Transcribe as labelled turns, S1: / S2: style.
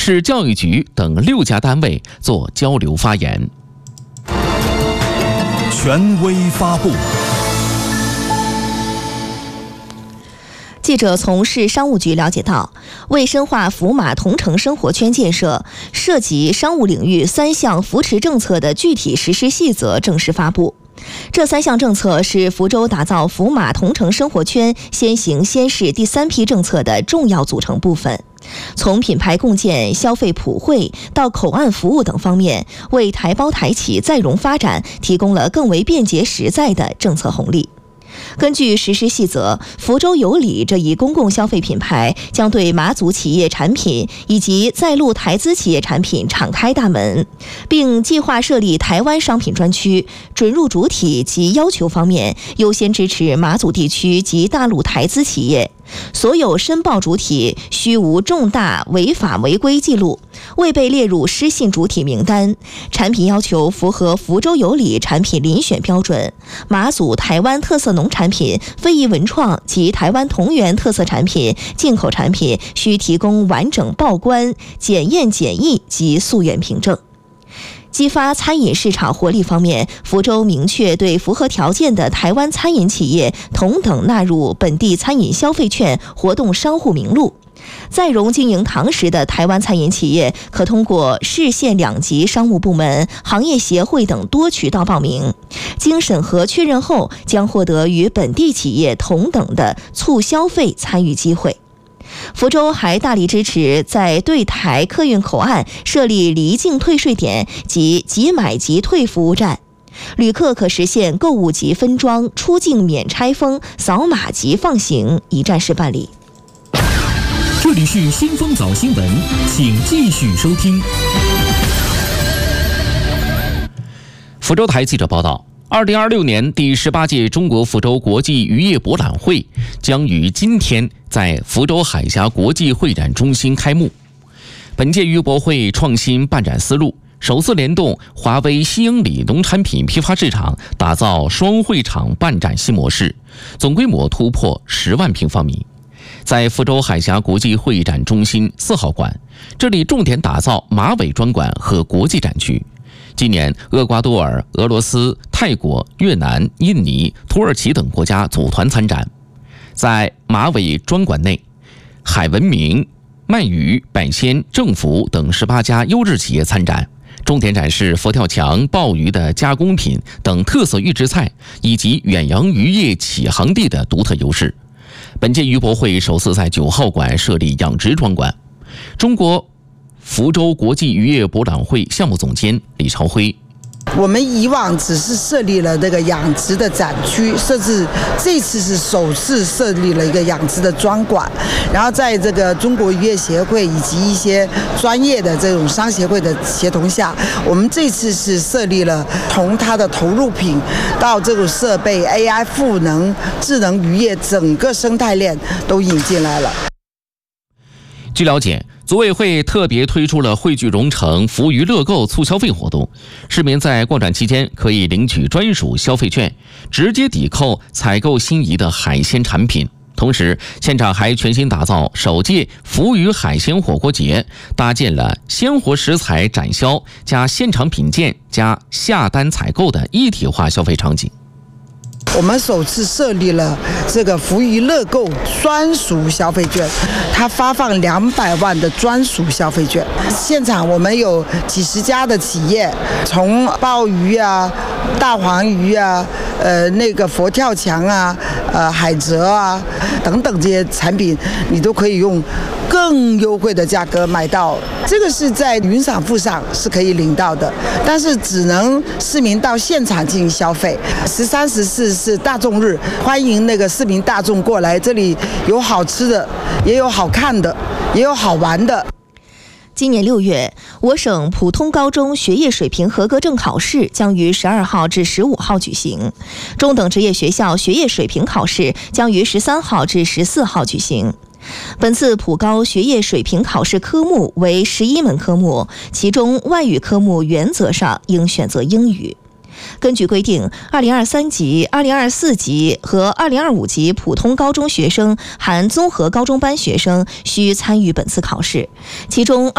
S1: 市教育局等6家单位做交流发言。
S2: 权威发布。
S3: 记者从市商务局了解到，为深化福马同城生活圈建设，涉及商务领域3项扶持政策的具体实施细则正式发布。这3项政策是福州打造福马同城生活圈先行先试第3批政策的重要组成部分。从品牌共建、消费普惠到口岸服务等方面，为台胞台企再融发展提供了更为便捷实在的政策红利。根据实施细则，福州有礼这一公共消费品牌将对马祖企业产品以及在陆台资企业产品敞开大门，并计划设立台湾商品专区，准入主体及要求方面优先支持马祖地区及大陆台资企业。所有申报主体须无重大违法违规记录，未被列入失信主体名单，产品要求符合福州有礼产品遴选标准，马祖台湾特色农产品、非遗文创及台湾同源特色产品、进口产品需提供完整报关、检验检疫及溯源凭证。激发餐饮市场活力方面，福州明确对符合条件的台湾餐饮企业同等纳入本地餐饮消费券活动商户名录。在蓉经营堂食的台湾餐饮企业，可通过市县2级商务部门、行业协会等多渠道报名，经审核确认后，将获得与本地企业同等的促消费参与机会。福州还大力支持在对台客运口岸设立离境退税点及即买即退服务站，旅客可实现购物即分装、出境免拆封、扫码即放行，一站式办理。
S4: 这里是新风早新闻，请继续收听。
S1: 福州台记者报道，2026年第18届中国福州国际渔业博览会将于今天在福州海峡国际会展中心开幕。本届渔博会创新办展思路，首次联动华为西英里农产品批发市场，打造双会场办展新模式，总规模突破10万平方米。在福州海峡国际会展中心4号馆，这里重点打造马尾专馆和国际展区。今年，厄瓜多尔、俄罗斯、泰国、越南、印尼、土耳其等国家组团参展。在马尾专馆内，海文明、鳗鱼、百鲜、政府等18家优质企业参展，重点展示佛跳墙、鲍鱼的加工品等特色预制菜，以及远洋渔业起航地的独特优势。本届渔博会首次在9号馆设立养殖专馆。中国福州国际渔业博览会项目总监李朝辉：
S5: 我们以往只是设立了这个养殖的展区，甚至这次是首次设立了一个养殖的专馆。然后在这个中国渔业协会以及一些专业的这种商协会的协同下，我们这次是设立了从它的投入品到这种设备、AI 赋能、智能渔业整个生态链都引进来了。
S1: 据了解，组委会特别推出了汇聚蓉城福娱乐购促消费活动，市民在逛展期间可以领取专属消费券，直接抵扣采购心仪的海鲜产品。同时，现场还全新打造首届福娱海鲜火锅节，搭建了鲜活食材展销加现场品鉴加下单采购的一体化消费场景。
S5: 我们首次设立了这个福娱乐购专属消费券，它发放200万的专属消费券。现场我们有几十家的企业，从鲍鱼啊、大黄鱼啊、那个佛跳墙啊、海蜇啊等等这些产品，你都可以用更优惠的价格买到。这个是在云赏付上是可以领到的，但是只能市民到现场进行消费。13、14是大众日，欢迎那个市民大众过来，这里有好吃的，也有好看的，也有好玩的。
S3: 今年6月，我省普通高中学业水平合格证考试将于12号至15号举行，中等职业学校学业水平考试将于13号至14号举行。本次普高学业水平考试科目为11门科目，其中外语科目原则上应选择英语。根据规定，2023级、2024级和2025级普通高中学生（含综合高中班学生）需参与本次考试，其中